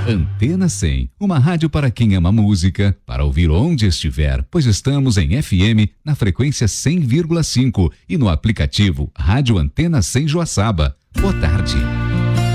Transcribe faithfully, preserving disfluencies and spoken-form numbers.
Antena cem, uma rádio para quem ama música, para ouvir onde estiver, pois estamos em F M na frequência cem vírgula cinco e no aplicativo Rádio Antena cem Joaçaba. Boa tarde.